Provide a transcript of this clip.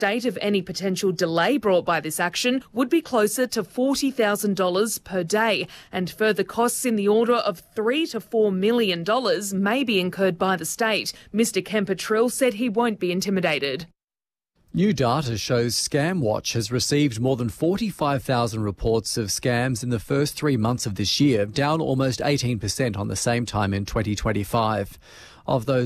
state of any potential delay brought by this action would be closer to $40,000 per day, and further costs in the order of $3 to $4 million may be incurred by the state. Mr Kemper-Trill said he won't be intimidated. New data shows ScamWatch has received more than 45,000 reports of scams in the first 3 months of this year, down almost 18% on the same time in 2025. Of those